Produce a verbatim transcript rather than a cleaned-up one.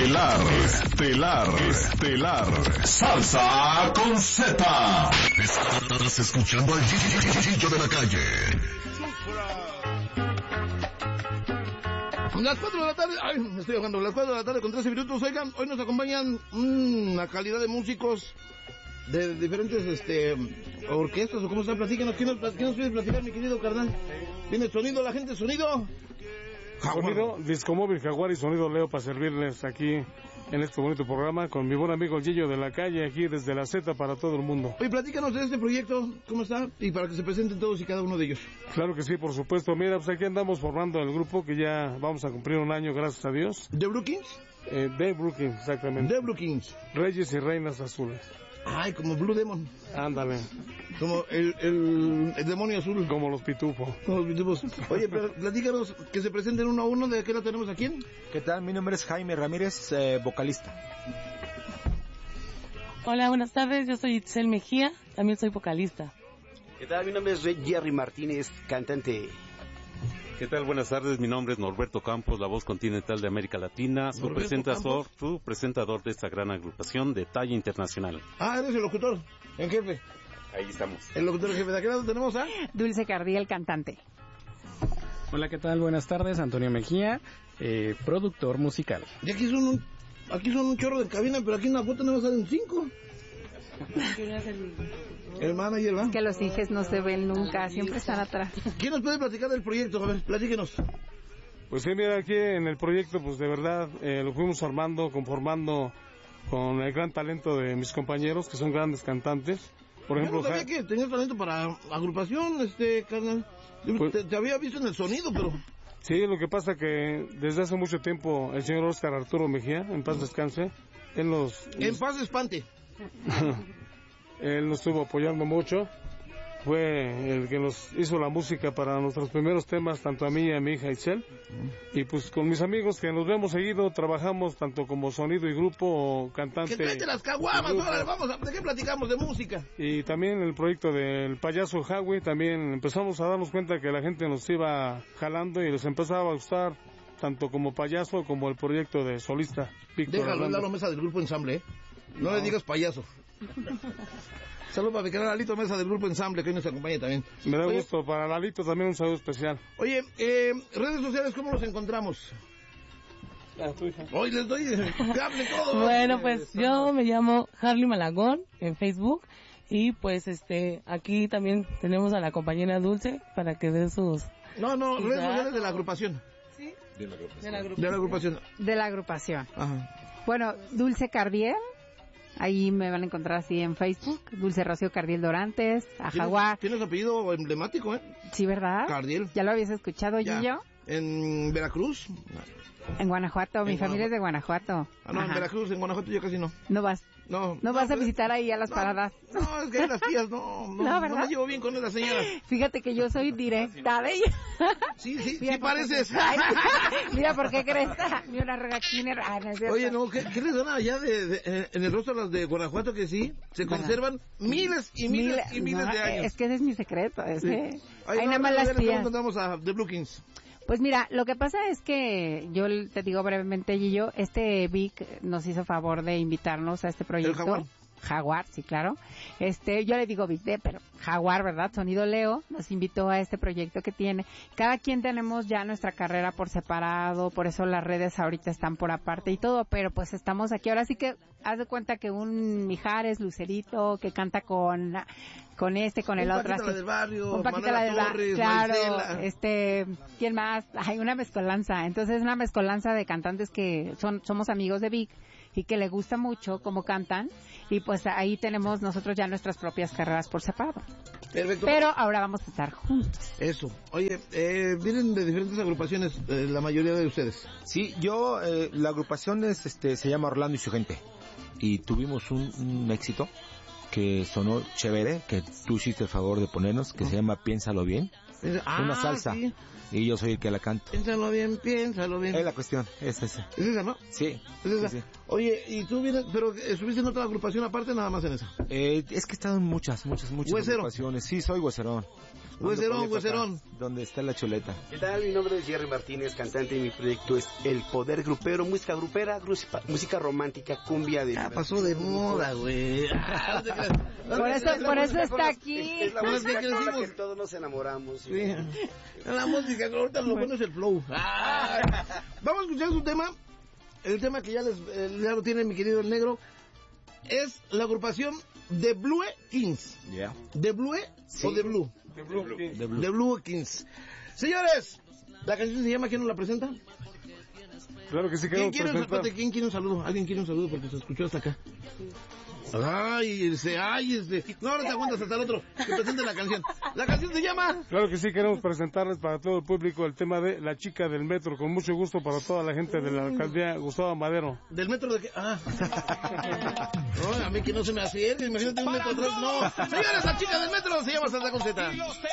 Estelar, estelar, estelar. Salsa con Z. Estás escuchando al Gillo de la Calle. Las cuatro de la tarde, ay, me estoy ahogando, las cuatro de la tarde con trece minutos, oigan, hoy nos acompañan mmm, una calidad de músicos de diferentes, este, orquestas, o cómo están, platícanos, ¿quién nos, quién nos puede platicar, mi querido carnal? ¿Viene sonido, la gente, sonido? Sonido, Discomóvil Jaguar y Sonido Leo para servirles aquí en este bonito programa con mi buen amigo el Gillo de la Calle, aquí desde la Z para todo el mundo. Oye, platícanos de este proyecto, ¿cómo está? Y para que se presenten todos y cada uno de ellos. Claro que sí, por supuesto. Mira, pues aquí andamos formando el grupo que ya vamos a cumplir un año, gracias a Dios. ¿The Brookings? Eh, The Brookings, exactamente. The Brookings. Reyes y Reinas Azules. Ay, como Blue Demon. Ándale. Como el, el, el demonio azul. Como los pitufos. Como los pitufos. Oye, pero platícanos que se presenten uno a uno. ¿De qué la tenemos aquí? ¿Qué tal? Mi nombre es Jaime Ramírez, eh, vocalista. Hola, buenas tardes. Yo soy Itzel Mejía, también soy vocalista. ¿Qué tal? Mi nombre es Jerry Martínez, cantante. ¿Qué tal? Buenas tardes, mi nombre es Norberto Campos, la voz continental de América Latina, su presentador, su presentador de esta gran agrupación de talla internacional. Ah, eres el locutor, en jefe. Ahí estamos. El locutor en jefe. ¿De qué lado tenemos a? Dulce Cardiel, cantante. Hola, ¿qué tal? Buenas tardes, Antonio Mejía, eh, productor musical. Y aquí son un, aquí son un chorro de cabina, pero aquí en la foto no salen cinco. El manager, ¿va? Es que los hijes no se ven nunca, siempre están atrás. ¿Quién nos puede platicar del proyecto? A ver, platíquenos. Pues sí, mira, aquí en el proyecto, pues de verdad, eh, lo fuimos armando, conformando con el gran talento de mis compañeros, que son grandes cantantes. Por ejemplo, yo no sabía que tenías talento para agrupación, este, carnal. Pues, te, te había visto en el sonido, pero... Sí, lo que pasa que desde hace mucho tiempo el señor Oscar Arturo Mejía, en paz descanse, él nos... En paz espante. Él nos estuvo apoyando mucho, fue el que nos hizo la música para nuestros primeros temas, tanto a mí y a mi hija Itzel, y pues con mis amigos que nos vemos seguido, trabajamos tanto como sonido y grupo o cantante. ¡Que tráete las caguamas! Ahora vamos a, ¿de qué platicamos? De música. Y también el proyecto del payaso Howie, también empezamos a darnos cuenta que la gente nos iba jalando y les empezaba a gustar, tanto como payaso como el proyecto de solista. Víctor Déjalo en la mesa del grupo ensamble, ¿eh? No, no le digas payaso. Saludos para mi canal Lalito Mesa del grupo ensamble, que hoy nos acompaña también. Me da Oye, gusto, para Lalito también un saludo especial. Oye, eh, redes sociales, ¿cómo los encontramos? Ah, tu hija. Hoy les doy que hable todo. Bueno, pues yo me llamo Harley Malagón en Facebook. Y pues este aquí también tenemos a la compañera Dulce para que dé sus... No, no, redes sociales de la agrupación. ¿Sí? De la agrupación. De la agrupación. De la agrupación. De la agrupación. Ajá. Bueno, Dulce Cardiel. Ahí me van a encontrar así en Facebook, Dulce Rocío Cardiel Dorantes, a Jaguar. ¿Tienes apellido emblemático, eh? Sí, ¿verdad? Cardiel. ¿Ya lo habías escuchado, Gillo? ¿En Veracruz? En Guanajuato, en mi Guanajuato. familia es de Guanajuato. Ah, no, Ajá. En Veracruz, en Guanajuato yo casi no. No vas. No. No, no vas pero, a visitar ahí a las no, paradas. No, es que hay las tías, no, no, no, ¿verdad? No me llevo bien con esa señora. Fíjate que yo soy directa de ella. Sí, sí, mira sí pareces. Ay, mira por qué crees. Mira una regachiner. Ah, no es cierto. Oye, no, ¿qué, qué les dan allá de, de, eh, en el rostro a las de Guanajuato que sí? Se conservan miles y miles Mil, y miles no, de años. Es que ese es mi secreto, es sí. que Ay, hay no, nada más no, las tías. Contamos a The Brookings. Pues mira, lo que pasa es que yo te digo brevemente, Gillo, este Vic nos hizo favor de invitarnos a este proyecto. ¿El Jaguar? Jaguar, sí, claro. Este, yo le digo Vic D, pero Jaguar, ¿verdad? Sonido Leo nos invitó a este proyecto que tiene. Cada quien tenemos ya nuestra carrera por separado, por eso las redes ahorita están por aparte y todo, pero pues estamos aquí. Ahora sí que haz de cuenta que un Mijares, Lucerito, que canta con con este, con el un otro. Paquita la del barrio, un Paquita la del barrio, claro, Maicela. este, ¿quién más? Hay una mezcolanza. Entonces, una mezcolanza de cantantes que son somos amigos de Vic y que le gusta mucho cómo cantan, y pues ahí tenemos nosotros ya nuestras propias carreras por separado. Perfecto. Pero ahora vamos a estar juntos. Eso. Oye, eh, vienen de diferentes agrupaciones, eh, la mayoría de ustedes. Sí, yo, eh, la agrupación es, este, se llama Orlando y su gente, y tuvimos un, un éxito que sonó chévere, que tú hiciste el favor de ponernos, que uh-huh. se llama Piénsalo Bien. Ah, una salsa, sí. Y yo soy el que la canta. Piénsalo bien, piénsalo bien. Es la cuestión, es esa. ¿Es esa, no? Sí. ¿Es esa? Sí, sí. Oye, ¿y tú vienes, pero estuviste en otra agrupación aparte, nada más en esa? Eh, es que he estado en muchas, muchas, muchas ¿Huesero? agrupaciones. Sí, soy hueserón. Hueserón, Hueserón. ¿Dónde está la chuleta? ¿Qué tal? Mi nombre es Jerry Martínez, cantante, y mi proyecto es El Poder Grupero, música grupera, grusipa- música romántica, cumbia de... Ya pasó de moda, güey. Ah, no te creas. No, Por no, eso, es la por música eso con está las- aquí. Es la ¿Cómo es música que con la decimos? que todos nos enamoramos. Sí. La música, ahorita lo bueno es el flow. Ah. Vamos a escuchar su tema. El tema que ya, les, eh, ya lo tiene mi querido el negro. Es la agrupación The Blue Kings. Yeah. ¿The Blue Sí. o The Blue? The Blue King. The Blue. The Blue Kings. Señores, la canción se llama ¿Quién nos la presenta? Claro que sí ¿Quién queremos quiere, un, presentar. espérate, ¿Quién quiere un saludo? ¿Alguien quiere un saludo porque se escuchó hasta acá? Ay, este, ay, este. No, ahora te aguantas hasta el otro. Que presente la canción. La canción se llama... Claro que sí queremos presentarles para todo el público el tema de La Chica del Metro, con mucho gusto para toda la gente de la alcaldía Gustavo Madero. ¿Del metro de qué? Ah. No, a mí que no se me acierte, imagínate un metro atrás. No. Señores, La Chica del Metro se llama Santa Conceta.